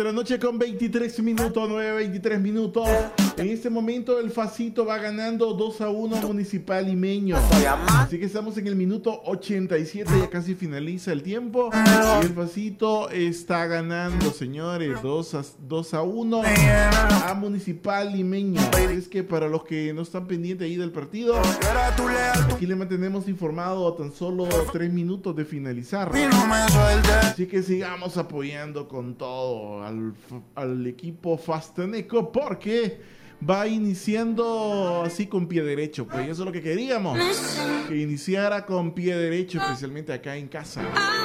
De la noche con 23 minutos, 9:23 minutos. En este momento el Facito va ganando 2-1 a Municipal Limeño. Así que estamos en el minuto 87, ya casi finaliza el tiempo. Y el Facito está ganando, señores, 2-1 a Municipal Limeño. Es que para los que no están pendientes ahí del partido, aquí le mantenemos informado a tan solo 3 minutos de finalizar. Así que sigamos apoyando con todo al equipo Fastaneco, porque va iniciando así con pie derecho. Pues eso es lo que queríamos, que iniciara con pie derecho, especialmente acá en casa.